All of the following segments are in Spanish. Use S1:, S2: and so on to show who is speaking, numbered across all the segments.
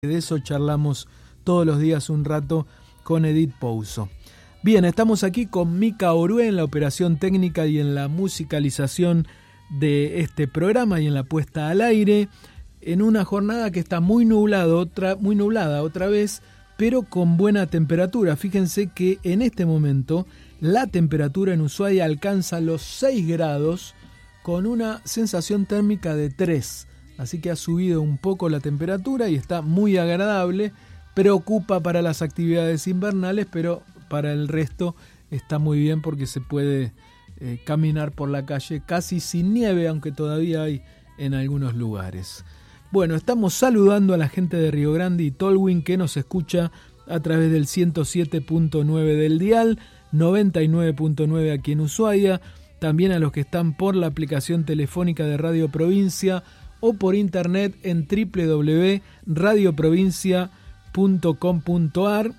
S1: De eso charlamos todos los días un rato con Edith Pouso. Bien, estamos aquí con Mica Orué en la operación técnica y en la musicalización de este programa y en la puesta al aire, en una jornada que está muy nublada otra vez, pero con buena temperatura. Fíjense que en este momento la temperatura en Ushuaia alcanza los 6 grados con una sensación térmica de 3. Así que ha subido un poco la temperatura y está muy agradable. Preocupa para las actividades invernales, pero para el resto está muy bien porque se puede caminar por la calle casi sin nieve, aunque todavía hay en algunos lugares. Bueno, estamos saludando a la gente de Río Grande y Tolwyn que nos escucha a través del 107.9 del dial, 99.9 aquí en Ushuaia, también a los que están por la aplicación telefónica de Radio Provincia o por internet en www.radioprovincia.com.ar,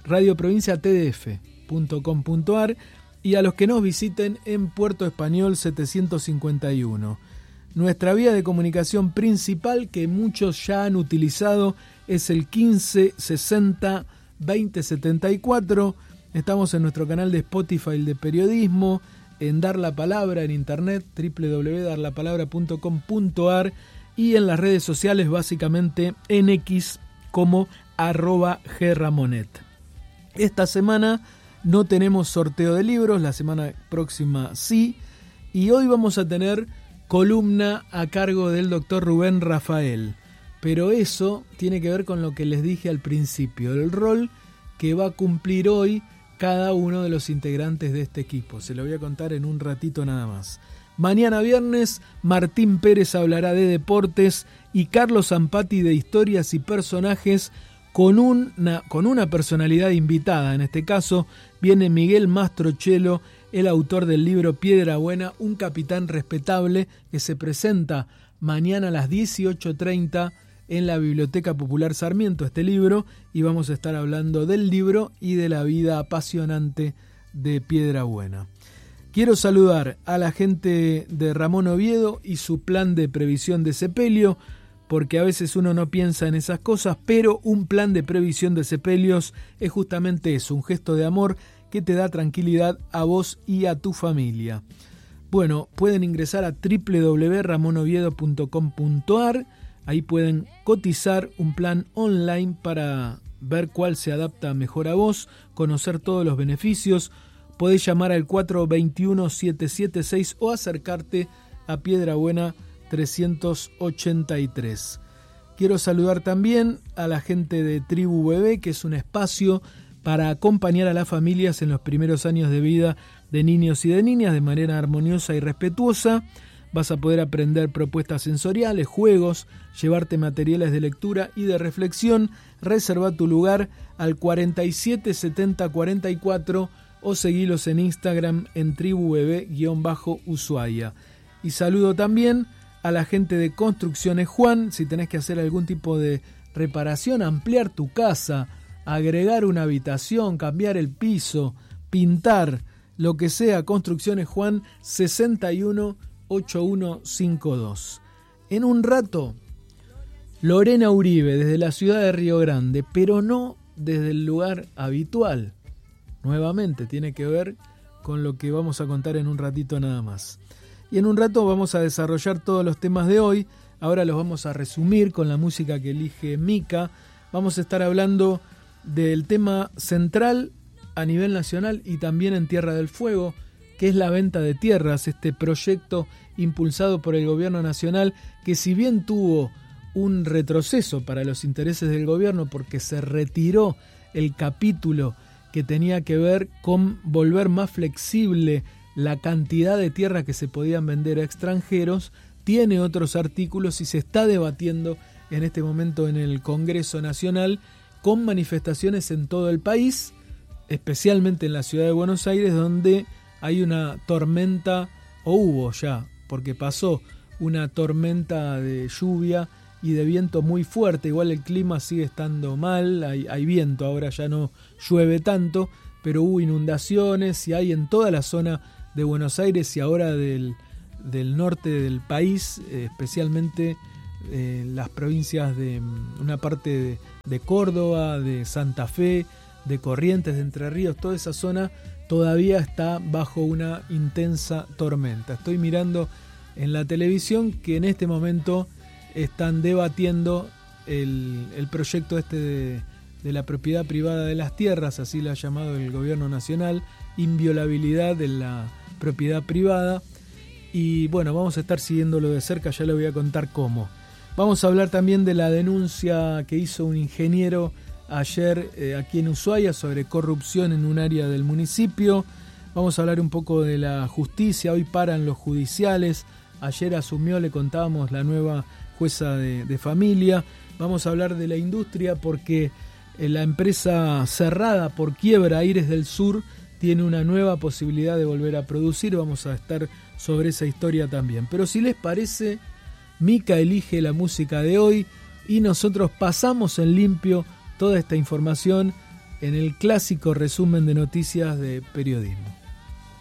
S1: radioprovinciatdf.com.ar, y a los que nos visiten en Puerto Español 751. Nuestra vía de comunicación principal, que muchos ya han utilizado, es el 1560 2074. Estamos en nuestro canal de Spotify de periodismo, en Dar la Palabra en internet, www.darlapalabra.com.ar, y en las redes sociales, básicamente en X como @gramonet. Esta semana no tenemos sorteo de libros, la semana próxima sí, y hoy vamos a tener columna a cargo del doctor Rubén Rafael, pero eso tiene que ver con lo que les dije al principio, el rol que va a cumplir hoy cada uno de los integrantes de este equipo. Se lo voy a contar en un ratito nada más. Mañana viernes, Martín Pérez hablará de deportes y Carlos Zampati de historias y personajes con una personalidad invitada. En este caso viene Miguel Mastrocello, el autor del libro Piedra Buena, un capitán respetable, que se presenta mañana a las 18:30 en la Biblioteca Popular Sarmiento, este libro, y vamos a estar hablando del libro y de la vida apasionante de Piedra Buena. Quiero saludar a la gente de Ramón Oviedo y su plan de previsión de sepelio, porque a veces uno no piensa en esas cosas, pero un plan de previsión de sepelios es justamente eso, un gesto de amor que te da tranquilidad a vos y a tu familia. Bueno, pueden ingresar a www.ramonoviedo.com.ar, ahí pueden cotizar un plan online para ver cuál se adapta mejor a vos, conocer todos los beneficios. Podés llamar al 421-776 o acercarte a Piedra Buena 383. Quiero saludar también a la gente de Tribu Bebé, que es un espacio para acompañar a las familias en los primeros años de vida de niños y de niñas de manera armoniosa y respetuosa. Vas a poder aprender propuestas sensoriales, juegos, llevarte materiales de lectura y de reflexión. Reserva tu lugar al 47 70 44 o seguilos en Instagram en tribubebé_Ushuaia. Y saludo también a la gente de Construcciones Juan. Si tenés que hacer algún tipo de reparación, ampliar tu casa, agregar una habitación, cambiar el piso, pintar, lo que sea, Construcciones Juan 618152. En un rato, Lorena Uribe desde la ciudad de Río Grande, pero no desde el lugar habitual. Nuevamente tiene que ver con lo que vamos a contar en un ratito nada más. Y en un rato vamos a desarrollar todos los temas de hoy. Ahora los vamos a resumir con la música que elige Mica. Vamos a estar hablando del tema central a nivel nacional y también en Tierra del Fuego, que es la venta de tierras, este proyecto impulsado por el gobierno nacional, que si bien tuvo un retroceso para los intereses del gobierno porque se retiró el capítulo que tenía que ver con volver más flexible la cantidad de tierra que se podían vender a extranjeros, tiene otros artículos y se está debatiendo en este momento en el Congreso Nacional, con manifestaciones en todo el país, especialmente en la ciudad de Buenos Aires, donde hay una tormenta, o hubo ya, porque pasó una tormenta de lluvia y de viento muy fuerte. Igual el clima sigue estando mal, hay viento, ahora ya no llueve tanto, pero hubo inundaciones y hay en toda la zona de Buenos Aires y ahora del norte del país, especialmente las provincias de una parte de Córdoba, de Santa Fe, de Corrientes, de Entre Ríos, toda esa zona todavía está bajo una intensa tormenta. Estoy mirando en la televisión que en este momento están debatiendo el proyecto de la propiedad privada de las tierras, así lo ha llamado el gobierno nacional, inviolabilidad de la propiedad privada. Y bueno, vamos a estar siguiéndolo de cerca, ya le voy a contar cómo. Vamos a hablar también de la denuncia que hizo un ingeniero ayer aquí en Ushuaia sobre corrupción en un área del municipio. Vamos a hablar un poco de la justicia, hoy paran los judiciales. Ayer asumió, le contábamos, la nueva jueza de familia. Vamos a hablar de la industria porque la empresa cerrada por quiebra Aires del Sur tiene una nueva posibilidad de volver a producir. Vamos a estar sobre esa historia también. Pero si les parece, Mica elige la música de hoy y nosotros pasamos en limpio toda esta información en el clásico resumen de noticias de periodismo.